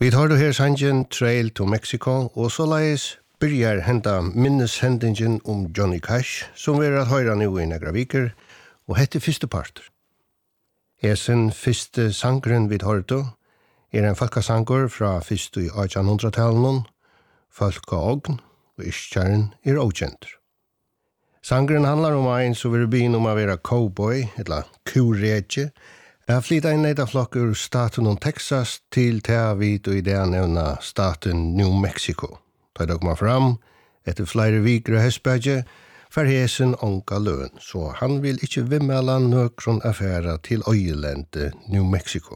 Vi tar det her sangen Trail to Mexico, og så leis byrjar henta minneshendingen om Johnny Cash, som vi at høyra nu i negra viker, og hette fyrste parter. Esen fyrste sangren vi tar det, en folkasanger fra fyrste i 1800-tallet, folka ogn, og iskjaren okjenter. Sangren handlar om ein som vil begynne om å være cowboy, eller kuretje, Jeg flytta inn etter flokk ur staten om Texas til Teavit og i det nevna staten New Mexico. Da de kommer fram, etter flere viker og hestbadje, for hesen onka løn, så han vil ikke vimmela nøkron affæra til øyelendet New Mexico.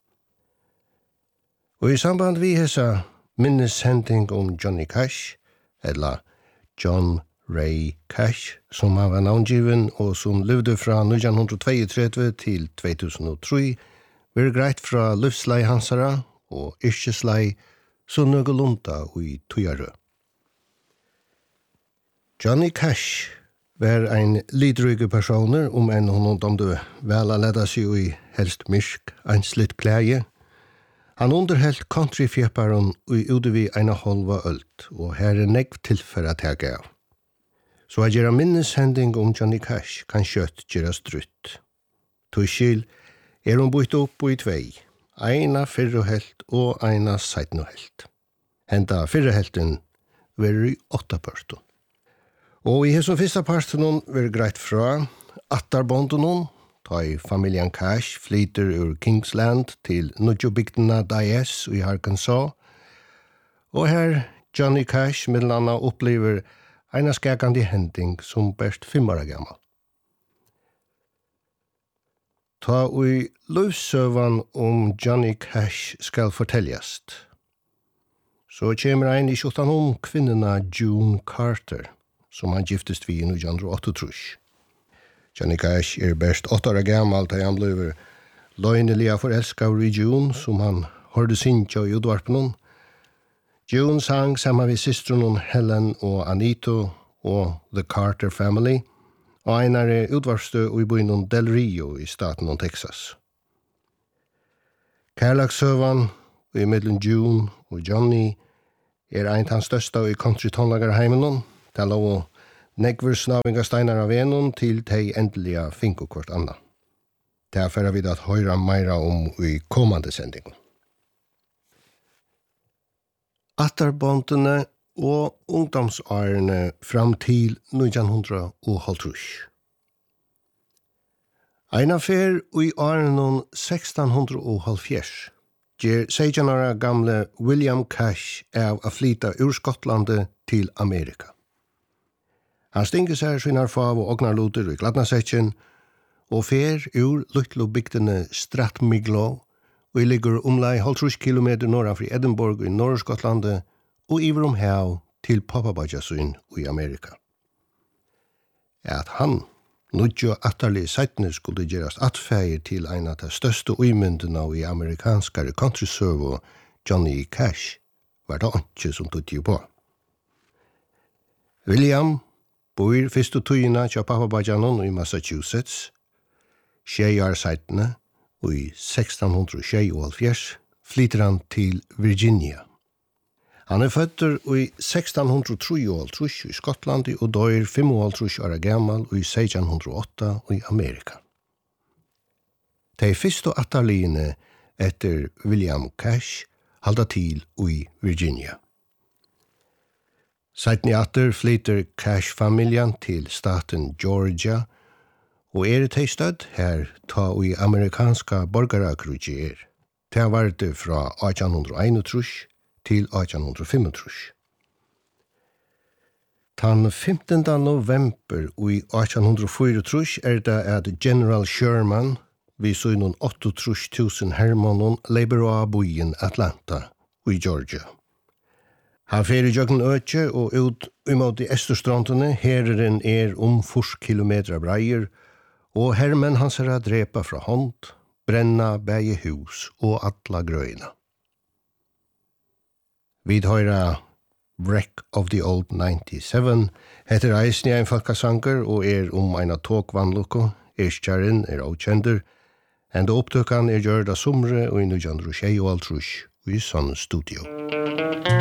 Og i samband vi hesa minneshending om Johnny Cash, eller John Ray Cash, som han var navngiven og som levde fra 1932 til 2003, var greit fra livslei hansara og yrkeslei så nøgelunta i Tujarø. Johnny Cash var en lidrygge personer en honom domde vel a leda seg i helst mysk, en slitt klæje. Han underhelt countryfjepparen i udevi eina halva ølt, og her negv tilfæra tega av. Så jeg gjør minneshending om Johnny Cash kan kjøtt gjøre strutt. Tuskil hun bytt opp i tvei, eina fyrrehelt og eina seitnohelt. Henda fyrrehelten var i 8 parten. Og i hesson fyrsta parten var greit fra attarbonden, da i familien Cash flyter ur Kingsland til Nudjobygdena Dias i Arkansas, og her Johnny Cash mellanna opplever eina skakandi hending som best 5 år gammal. Ta ui løvsøvan om Johnny Cash skal forteljast. Så kommer ein i 17 kvinnena June Carter, som han giftest vi i 1938. Johnny Cash best 8 år gammal da han blev løgneliga forelska i June, som han hørte sinja i udvarpen. June sang sammen med systrun Helen og Anito og The Carter Family, og en utvarstø i byen Del Rio i staten Texas. Kærlagssøvan i mellom June og Johnny ein hans størsta i country-tonlagerheimen, der lå negver snavinga steinar av enon til tei endelige finko kvart anna. Derfor er vi at høyra meira om i kommande sendingen. Atarbondene og ungdomsårene fram til 1950. Ein affær i årene 1670 gjør 16 år gamle William Cash av å flyta ur Skottlandet til Amerika. Han stinger seg sine fav og ognarluter i gladnasetjen og fer ur luttlo-bygdene Strathmiglo, og ligger omlai 50 kilometer norrafri Edinburgh i Norrskottlandet og iver hav til Papabajasyn i Amerika. At han, nudjo atterlig seitne skulle gjerast atfeir til ein av de største uimyndene i amerikanskare country-servo, Johnny Cash, var det ikke som tog på. William bor fyrst tøyina til Papabajanon i Massachusetts, 6 år seitne, og i 1676 flytter han til Virginia. Han født i 1633 i Skottland og dør 55 år gammal i 1608 i Amerika. De første atterliene etter William Cash halda til i Virginia. Seitni atter flytter Cash-familjen til staten Georgia, og det stødd her ta i amerikanska borgarakrutje Det var det fra 1831 til 1835. Den 15. november i 1834 det at General Sherman vi så noen 8.000 hermannen leber av byen Atlanta i Georgia. Han fer i jøkken øtje og ut imot de Esterstrandene, herren 40 kilometer breier, og hermen hans drepa fra hånd, brenna bæge hus og alla grøyna. Vi høyra Wreck of the Old 97, heter eisni ein folkasanger og ein av togvannlukko, iskjaren okjender, enda opptøkan gjørda sumre og i 1926 i sånn studio.